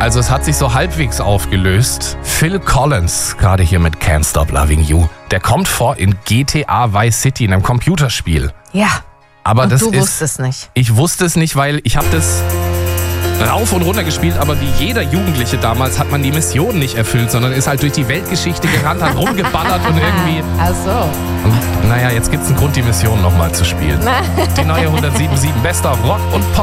Also es hat sich so halbwegs aufgelöst. Phil Collins, gerade hier mit Can't Stop Loving You, der kommt vor in GTA Vice City, in einem Computerspiel. Ja, Aber und das du ist, wusstest nicht. Ich wusste es nicht, weil ich habe das rauf und runter gespielt, aber wie jeder Jugendliche damals hat man die Mission nicht erfüllt, sondern ist halt durch die Weltgeschichte gerannt, hat rumgeballert und irgendwie... Ach so. Und naja, jetzt gibt's einen Grund, die Mission nochmal zu spielen. Die neue 107.7 bester Rock- und Pop